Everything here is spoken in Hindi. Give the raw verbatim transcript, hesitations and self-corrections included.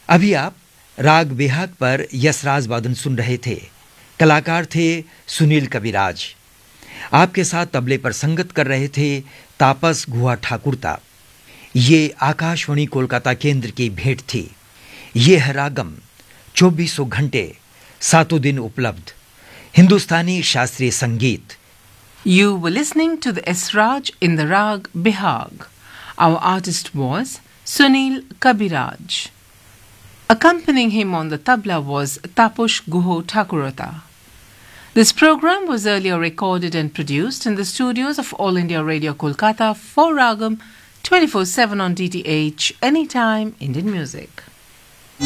अभी आप राग बेहाग पर यशराज वादन सुन रहे थे। कलाकार थे सुनील कविराज। आपके साथ तबले पर संगत कर रहे थे तापस गुहा ठाकुरता। ये आकाशवाणी कोलकाता केंद्र की भेंट थी। ये है रागम, चौबीसों घंटे सातों दिन उपलब्ध हिंदुस्तानी शास्त्रीय संगीत। You were listening to the Esraj in the Rag Bihag. Our artist was Sunil Kabiraj. Accompanying him on the tabla was Taposh Guho Thakurata. This program was earlier recorded and produced in the studios of All India Radio Kolkata for Ragam twenty-four seven on D T H, Anytime Indian Music.